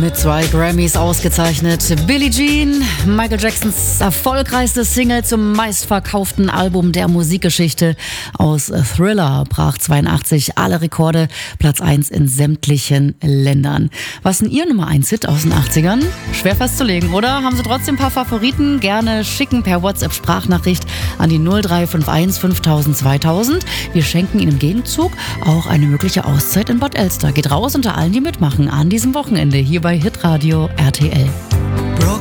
Mit 2 Grammys ausgezeichnet. Billie Jean, Michael Jacksons erfolgreichste Single zum meistverkauften Album der Musikgeschichte. Aus Thriller brach 82 alle Rekorde, Platz 1 in sämtlichen Ländern. Was ist denn Ihr Nummer 1 Hit aus den 80ern? Schwer festzulegen, oder? Haben Sie trotzdem ein paar Favoriten? Gerne schicken per WhatsApp-Sprachnachricht an die 0351 5000 2000. Wir schenken Ihnen im Gegenzug auch eine mögliche Auszeit in Bad Elster. Geht raus unter allen, die mitmachen an diesem Wochenende hier bei Hitradio RTL.